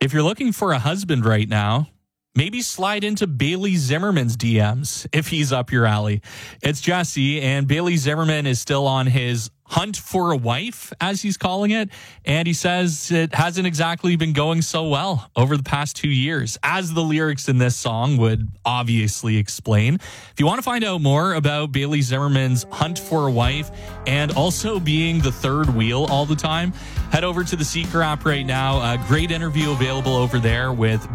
If you're looking for a husband right now, maybe slide into Bailey Zimmerman's DMs if he's up your alley. It's Jesse, and Bailey Zimmerman is still on his hunt for a wife, as he's calling it. And he says it hasn't exactly been going so well over the past 2 years, as the lyrics in this song would obviously explain. If you want to find out more about Bailey Zimmerman's hunt for a wife and also being the third wheel all the time, head over to the Seeker app right now. A great interview available over there with